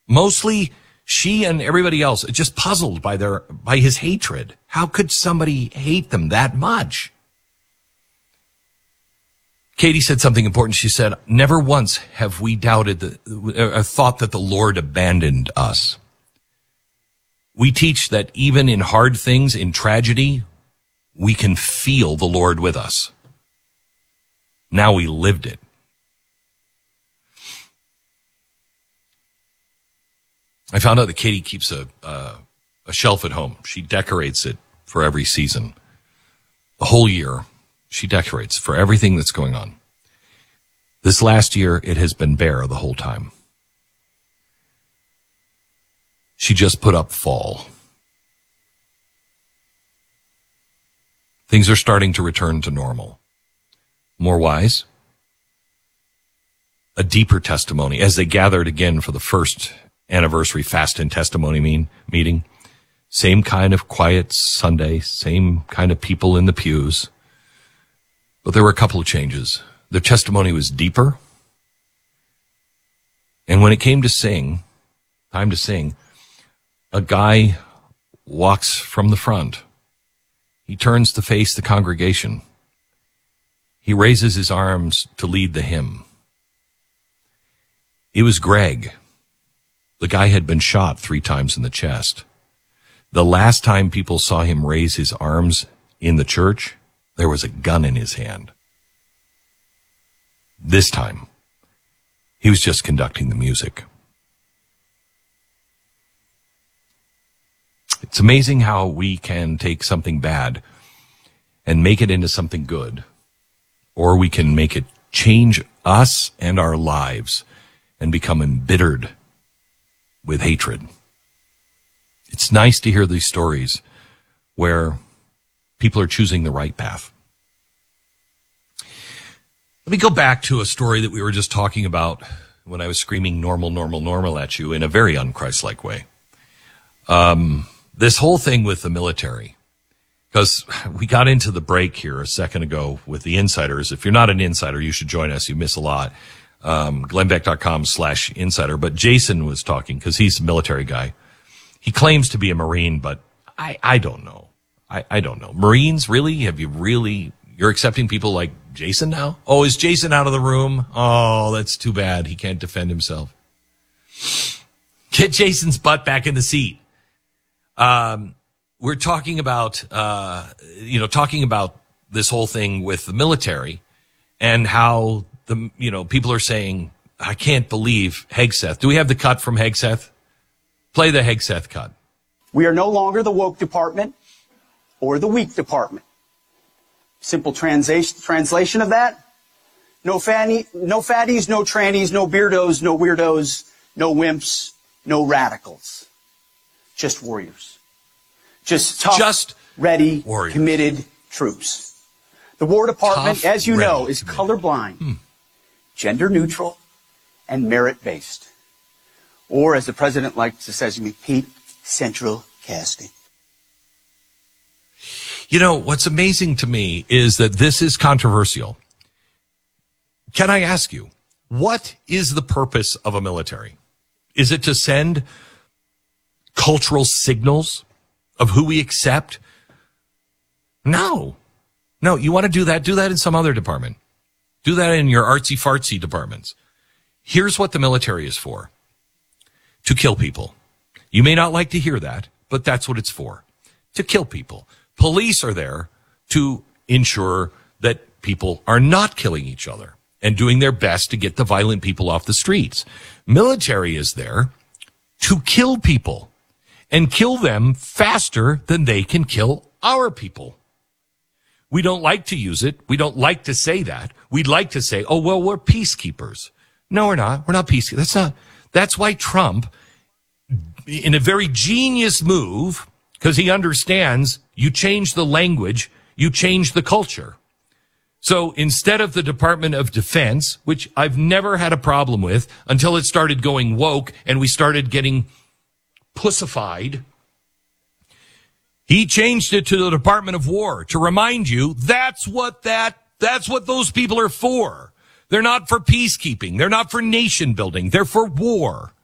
Mostly she and everybody else are just puzzled by his hatred. How could somebody hate them that much? Katie said something important. She said, never once have we doubted thought that the Lord abandoned us. We teach that even in hard things, in tragedy, we can feel the Lord with us. Now we lived it. I found out that Katie keeps a shelf at home. She decorates it for every season. The whole year, she decorates for everything that's going on. This last year, it has been bare the whole time. She just put up fall. Things are starting to return to normal. More wise, a deeper testimony as they gathered again for the first anniversary fast and testimony meeting. Same kind of quiet Sunday, same kind of people in the pews. But there were a couple of changes. Their testimony was deeper. And when it came to time to sing, a guy walks from the front. He turns to face the congregation. He raises his arms to lead the hymn. It was Greg. The guy had been shot 3 times in the chest. The last time people saw him raise his arms in the church, there was a gun in his hand. This time, he was just conducting the music. It's amazing how we can take something bad and make it into something good, or we can make it change us and our lives and become embittered with hatred. It's nice to hear these stories where people are choosing the right path. Let me go back to a story that we were just talking about when I was screaming normal, normal, normal at you in a very un-Christ-like way. This whole thing with the military, because we got into the break here a second ago with the insiders. If you're not an insider, you should join us. You miss a lot. GlennBeck.com/insider. But Jason was talking because he's a military guy. He claims to be a Marine, but I don't know. I don't know. Marines, really? You're accepting people like Jason now? Oh, is Jason out of the room? Oh, that's too bad. He can't defend himself. Get Jason's butt back in the seat. We're talking about, this whole thing with the military and how people are saying, I can't believe Hegseth. Do we have the cut from Hegseth? Play the Hegseth cut. We are no longer the woke department or the weak department. Simple translation of that. No fatties, no trannies, no beardos, no weirdos, no wimps, no radicals. Just warriors. Just tough, ready, warriors. Committed troops. The War Department, as you know, is colorblind, gender neutral, and merit-based. Or, as the president likes to say to me, Pete, central casting. You know, what's amazing to me is that this is controversial. Can I ask you, what is the purpose of a military? Is it to send cultural signals of who we accept? No, you want to do that in some other department. Do that in your artsy-fartsy departments. Here's what the military is for. To kill people. You may not like to hear that, but that's what it's for. To kill people. Police are there to ensure that people are not killing each other and doing their best to get the violent people off the streets. Military is there to kill people and kill them faster than they can kill our people. We don't like to use it. We don't like to say that. We'd like to say, oh, well, we're peacekeepers. No, we're not. We're not peacekeepers. That's why Trump, in a very genius move, because he understands you change the language, you change the culture. So instead of the Department of Defense, which I've never had a problem with until it started going woke and we started getting pussified, he changed it to the Department of War to remind you that's what those people are for. They're not for peacekeeping. They're not for nation building. They're for war.